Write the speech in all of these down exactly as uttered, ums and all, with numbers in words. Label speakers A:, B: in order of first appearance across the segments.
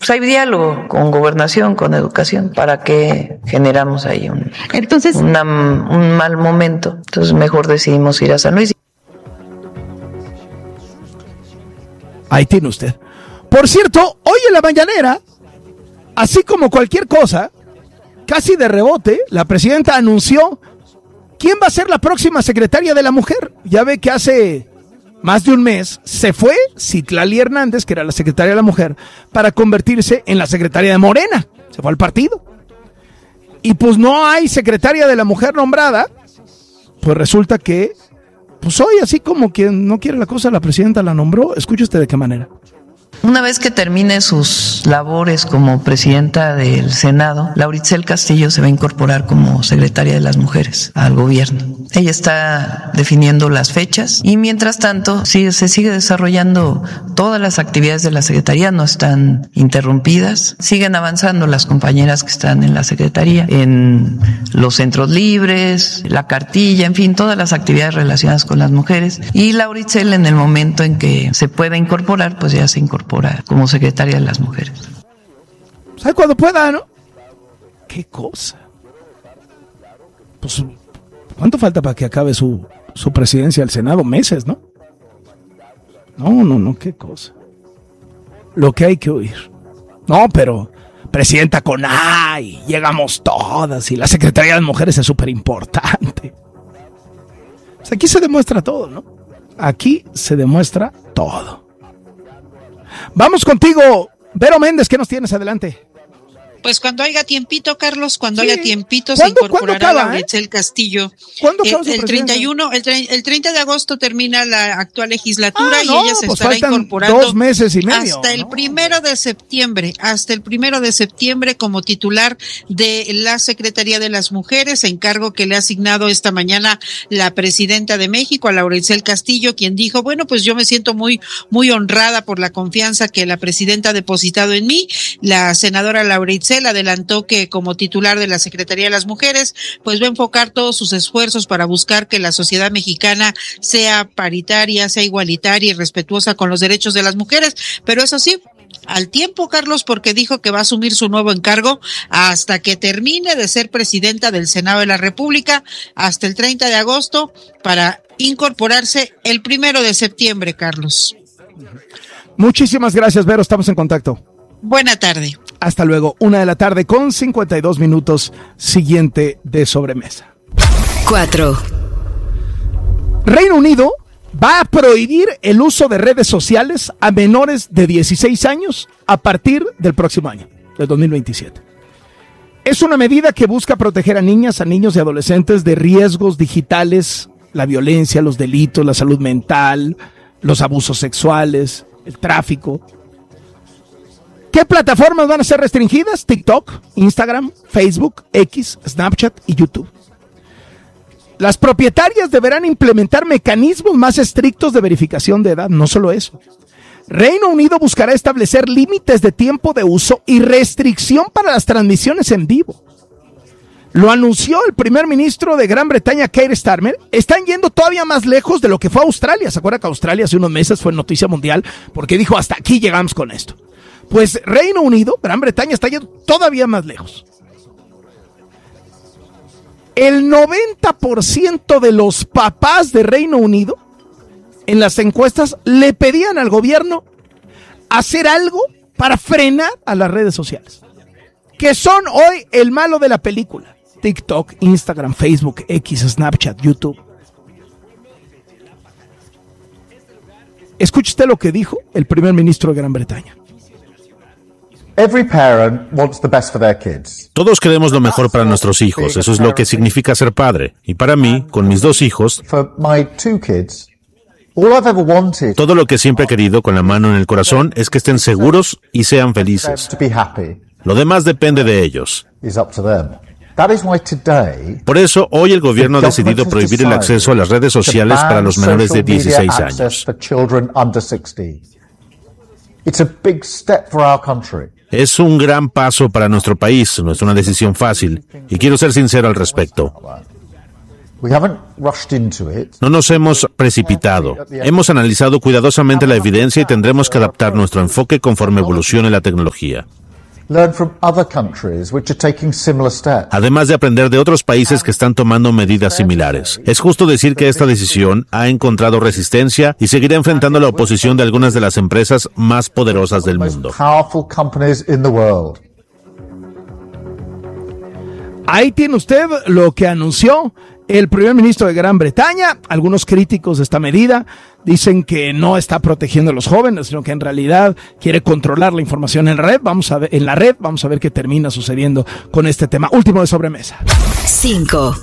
A: pues hay diálogo con Gobernación, con Educación, para que generamos ahí un, Entonces, una, un mal momento. Entonces mejor decidimos ir a San Luis.
B: Ahí tiene usted. Por cierto, hoy en la mañanera, así como cualquier cosa, casi de rebote, la presidenta anunció quién va a ser la próxima secretaria de la mujer. Ya ve que hace más de un mes se fue Citlali Hernández, que era la secretaria de la mujer, para convertirse en la secretaria de Morena. Se fue al partido. Y pues no hay secretaria de la mujer nombrada. Pues resulta que, pues hoy, así como quien no quiere la cosa, la presidenta la nombró. Escuche usted de qué manera.
A: Una vez que termine sus labores como presidenta del Senado, Laura Itzel Castillo se va a incorporar como secretaria de las mujeres al gobierno. Ella está definiendo las fechas y mientras tanto sí, se sigue desarrollando todas las actividades de la secretaría, no están interrumpidas. Siguen avanzando las compañeras que están en la secretaría, en los centros libres, la cartilla, en fin, todas las actividades relacionadas con las mujeres. Y Laura Itzel, en el momento en que se pueda incorporar, pues ya se incorpora como secretaria de las mujeres.
B: ¿Sabe cuándo pueda, no? ¿Qué cosa? Pues, ¿cuánto falta para que acabe su, su presidencia del Senado? Meses, ¿no? No, no, no, qué cosa. Lo que hay que oír. No, pero presidenta con A y llegamos todas y la Secretaría de las Mujeres es súper importante. Pues aquí se demuestra todo, ¿no? Aquí se demuestra todo. Vamos contigo, Vero Méndez, ¿qué nos tienes? Adelante.
C: Pues cuando haya tiempito, Carlos, cuando
B: sí.
C: haya tiempito se incorporará Laura Itzel Castillo.
B: ¿Cuándo
C: el, el treinta y uno, el, el treinta de agosto termina la actual legislatura ah, no, y ella se pues estará incorporando
B: dos meses y medio,
C: hasta el
B: ¿no?
C: primero de septiembre, hasta el primero de septiembre como titular de la Secretaría de las Mujeres, encargo que le ha asignado esta mañana la presidenta de México, a Laura Itzel Castillo, quien dijo, bueno, pues yo me siento muy, muy honrada por la confianza que la presidenta ha depositado en mí. La senadora Laura Itzel adelantó que como titular de la Secretaría de las Mujeres, pues va a enfocar todos sus esfuerzos para buscar que la sociedad mexicana sea paritaria, sea igualitaria y respetuosa con los derechos de las mujeres, pero eso sí, al tiempo, Carlos, porque dijo que va a asumir su nuevo encargo hasta que termine de ser presidenta del Senado de la República, hasta el treinta de agosto, para incorporarse el primero de septiembre, Carlos.
B: Muchísimas gracias, Vero, estamos en contacto.
C: Buena tarde.
B: Hasta luego, una de la tarde con cincuenta y dos minutos, siguiente de sobremesa.
D: Cuatro.
B: Reino Unido va a prohibir el uso de redes sociales a menores de dieciséis años a partir del próximo año, del dos mil veintisiete. Es una medida que busca proteger a niñas, a niños y adolescentes de riesgos digitales, la violencia, los delitos, la salud mental, los abusos sexuales, el tráfico. ¿Qué plataformas van a ser restringidas? TikTok, Instagram, Facebook, X, Snapchat y YouTube. Las propietarias deberán implementar mecanismos más estrictos de verificación de edad, no solo eso. Reino Unido buscará establecer límites de tiempo de uso y restricción para las transmisiones en vivo. Lo anunció el primer ministro de Gran Bretaña, Keir Starmer. Están yendo todavía más lejos de lo que fue Australia. ¿Se acuerda que Australia hace unos meses fue noticia mundial? Porque dijo, hasta aquí llegamos con esto. Pues Reino Unido, Gran Bretaña, está yendo todavía más lejos. El noventa por ciento de los papás de Reino Unido en las encuestas le pedían al gobierno hacer algo para frenar a las redes sociales, que son hoy el malo de la película. TikTok, Instagram, Facebook, X, Snapchat, YouTube. Escuche usted lo que dijo el primer ministro de Gran Bretaña.
E: Every parent wants the best for their kids.
F: Todos queremos lo mejor para nuestros hijos, eso es lo que significa ser padre. Y para mí, con mis dos hijos,
E: For my two kids, all I've ever wanted
F: todo lo que siempre he querido con la mano en el corazón es que estén seguros y sean felices.
E: to be happy
F: Lo demás depende de ellos.
E: is up to them. That is why today
F: Por eso, hoy el gobierno ha decidido prohibir el acceso a las redes sociales para los menores de dieciséis años.
E: For children under sixteen. It's a big step for our country.
F: Es un gran paso para nuestro país, no es una decisión fácil, y quiero ser sincero al respecto. No nos hemos precipitado. Hemos analizado cuidadosamente la evidencia y tendremos que adaptar nuestro enfoque conforme evolucione la tecnología. Además de aprender de otros países que están tomando medidas similares. Es justo decir que esta decisión ha encontrado resistencia y seguirá enfrentando la oposición de algunas de las empresas más poderosas del mundo.
B: Ahí tiene usted lo que anunció el primer ministro de Gran Bretaña. Algunos críticos de esta medida dicen que no está protegiendo a los jóvenes, sino que en realidad quiere controlar la información en red. Vamos a ver, en la red, vamos a ver qué termina sucediendo con este tema. Último de sobremesa.
D: cinco.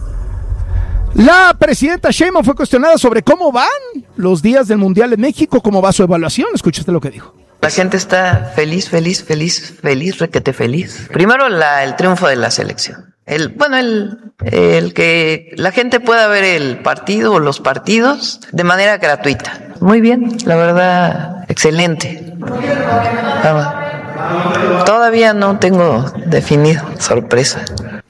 B: La presidenta Sheinbaum fue cuestionada sobre cómo van los días del Mundial en México, cómo va su evaluación. Escúchate lo que dijo.
A: La gente está feliz, feliz, feliz, feliz, requete feliz. Primero la, el triunfo de la selección. El, bueno, el, el que la gente pueda ver el partido o los partidos de manera gratuita. Muy bien, la verdad, excelente. Todavía no tengo definido, sorpresa.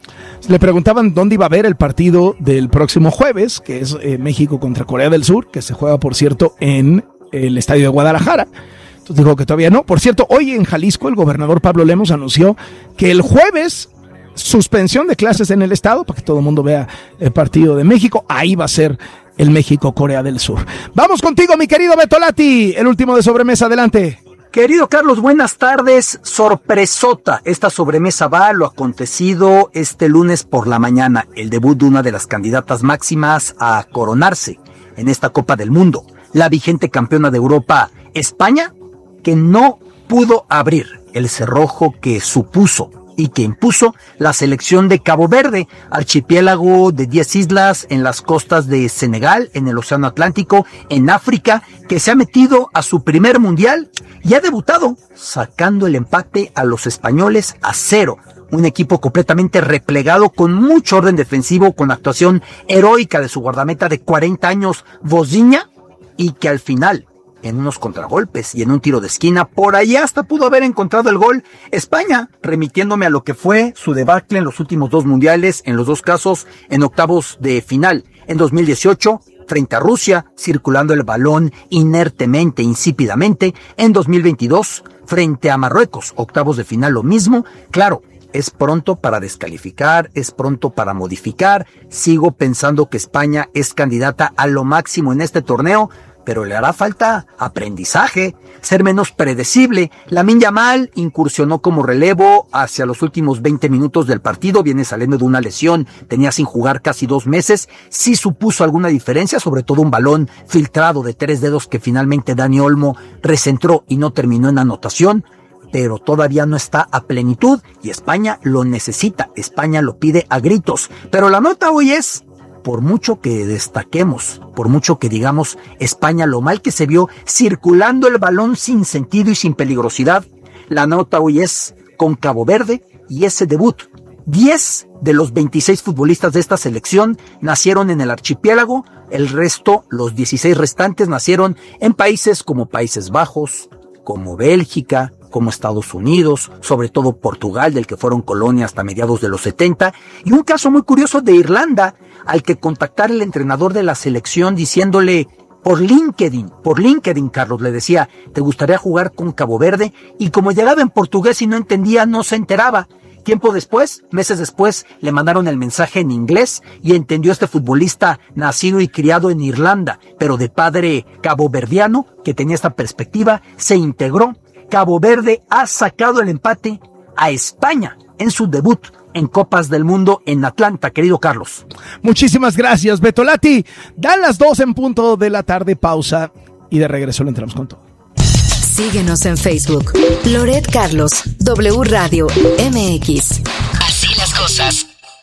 B: Le preguntaban dónde iba a ver el partido del próximo jueves, que es eh, México contra Corea del Sur, que se juega, por cierto, en el estadio de Guadalajara. Entonces dijo que todavía no. Por cierto, hoy en Jalisco el gobernador Pablo Lemos anunció que el jueves suspensión de clases en el estado para que todo el mundo vea el partido de México. Ahí va a ser el México-Corea del Sur. Vamos contigo, mi querido Betolati, el último de sobremesa. Adelante.
G: Querido Carlos, buenas tardes. Sorpresota. Esta sobremesa va a lo acontecido este lunes por la mañana, el debut de una de las candidatas máximas a coronarse en esta Copa del Mundo, la vigente campeona de Europa, España, que no pudo abrir el cerrojo que supuso y que impuso la selección de Cabo Verde, archipiélago de diez islas en las costas de Senegal, en el Océano Atlántico, en África, que se ha metido a su primer mundial y ha debutado sacando el empate a los españoles a cero. Un equipo completamente replegado, con mucho orden defensivo, con actuación heroica de su guardameta de cuarenta años, Vozinha, y que al final, en unos contragolpes y en un tiro de esquina, por ahí hasta pudo haber encontrado el gol España, remitiéndome a lo que fue su debacle en los últimos dos mundiales, en los dos casos en octavos de final. En dos mil dieciocho, frente a Rusia, circulando el balón inertemente, insípidamente. En dos mil veintidós, frente a Marruecos, octavos de final, lo mismo. Claro, es pronto para descalificar, es pronto para modificar. Sigo pensando que España es candidata a lo máximo en este torneo, pero le hará falta aprendizaje, ser menos predecible. Lamine Yamal incursionó como relevo hacia los últimos veinte minutos del partido, viene saliendo de una lesión, tenía sin jugar casi dos meses, sí supuso alguna diferencia, sobre todo un balón filtrado de tres dedos que finalmente Dani Olmo recentró y no terminó en anotación, pero todavía no está a plenitud y España lo necesita, España lo pide a gritos. Pero la nota hoy es: por mucho que destaquemos, por mucho que digamos España lo mal que se vio circulando el balón sin sentido y sin peligrosidad, la nota hoy es con Cabo Verde y ese debut. diez de los veintiséis futbolistas de esta selección nacieron en el archipiélago, el resto, los dieciséis restantes, nacieron en países como Países Bajos, como Bélgica, como Estados Unidos, sobre todo Portugal, del que fueron colonia hasta mediados de los setenta, y un caso muy curioso de Irlanda, al que contactar el entrenador de la selección diciéndole por LinkedIn, por LinkedIn, Carlos, le decía, ¿te gustaría jugar con Cabo Verde? Y como llegaba en portugués y no entendía, no se enteraba. Tiempo después, meses después, le mandaron el mensaje en inglés y entendió este futbolista nacido y criado en Irlanda, pero de padre caboverdiano, que tenía esta perspectiva, se integró. Cabo Verde ha sacado el empate a España en su debut en Copas del Mundo en Atlanta, querido Carlos.
B: Muchísimas gracias, Betolati. Dan las dos en punto de la tarde, pausa y de regreso le entramos con todo.
D: Síguenos en Facebook, Loret Carlos, W Radio M X. Así las cosas.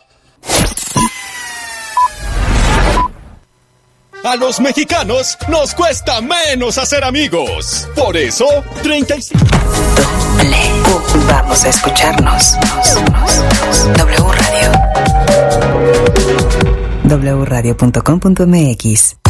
H: A los mexicanos nos cuesta menos hacer amigos. Por eso, treinta y cinco.
D: W. Vamos a escucharnos. W Radio. w radio punto com punto m x